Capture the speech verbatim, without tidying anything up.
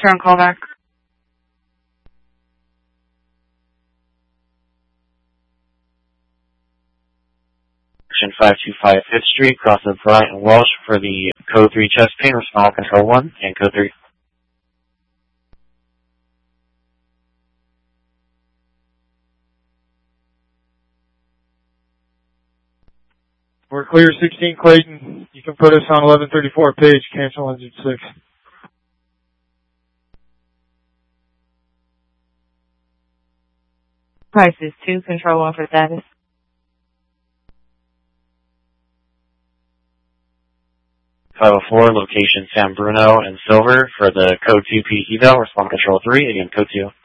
Return callback. five two five Fifth Street, cross of Bryant and Walsh for the Code three chest pain, respond Control one, and Code three. We're clear sixteen Clayton. You can put us on eleven thirty-four page, cancel engine six. Crisis two, Control one for status. five oh four, location San Bruno and Silver for the Code two P eval, respond Control three, again Code two.